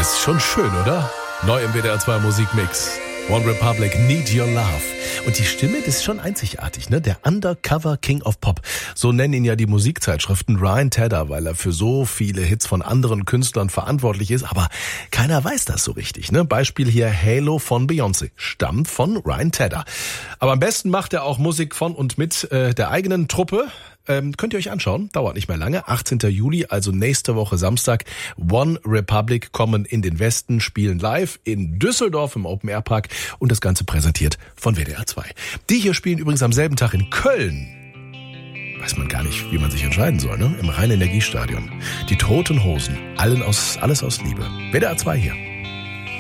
Das ist schon schön, oder? Neu im WDR 2 Musikmix. One Republic, Need Your Love. Und die Stimme, das ist schon einzigartig, ne? Der Undercover King of Pop. So nennen ihn ja die Musikzeitschriften. Ryan Tedder, weil er für so viele Hits von anderen Künstlern verantwortlich ist. Aber keiner weiß das so richtig, ne? Beispiel hier Halo von Beyoncé. Stammt von Ryan Tedder. Aber am besten macht er auch Musik von und mit der eigenen Truppe. Könnt ihr euch anschauen, dauert nicht mehr lange. 18. Juli, also nächste Woche Samstag. One Republic kommen in den Westen, spielen live in Düsseldorf im Open Air Park und das Ganze präsentiert von WDR 2. Die hier spielen übrigens am selben Tag in Köln. Weiß man gar nicht, wie man sich entscheiden soll, ne? Im Rhein-Energiestadion. Die Toten Hosen, alles aus Liebe. WDR 2 hier.